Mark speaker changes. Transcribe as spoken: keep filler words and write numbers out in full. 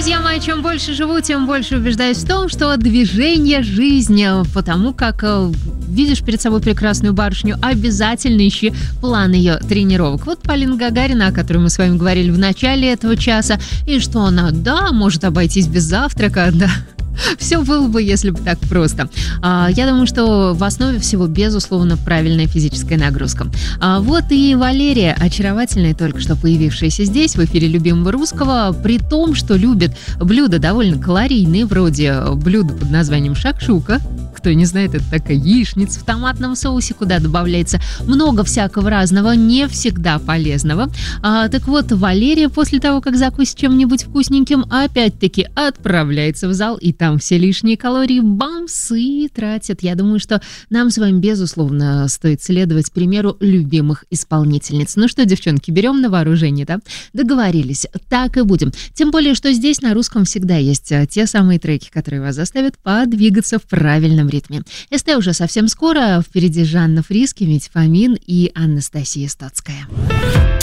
Speaker 1: Друзья мои, чем больше живу, тем больше убеждаюсь в том, что движение – жизнь. Потому как видишь перед собой прекрасную барышню, обязательно ищи план ее тренировок. Вот Полина Гагарина, о которой мы с вами говорили в начале этого часа, и что она, да, может обойтись без завтрака, да. Все было бы, если бы так просто. Я думаю, что в основе всего, безусловно, правильная физическая нагрузка. Вот и Валерия, очаровательная, только что появившаяся здесь, в эфире любимого русского, при том, что любит блюда довольно калорийные, вроде блюда под названием шакшука. Кто не знает, это такая яичница в томатном соусе, куда добавляется много всякого разного, не всегда полезного. А, так вот, Валерия после того, как закусит чем-нибудь вкусненьким, опять-таки отправляется в зал, и там все лишние калории бамс и тратят. Я думаю, что нам с вами, безусловно, стоит следовать примеру любимых исполнительниц. Ну что, девчонки, берем на вооружение, да? Договорились, так и будем. Тем более, что здесь на русском всегда есть те самые треки, которые вас заставят подвигаться в правильном ритме. СТ уже совсем скоро. Впереди Жанна Фриске, Митя Фомин и Анастасия Стоцкая.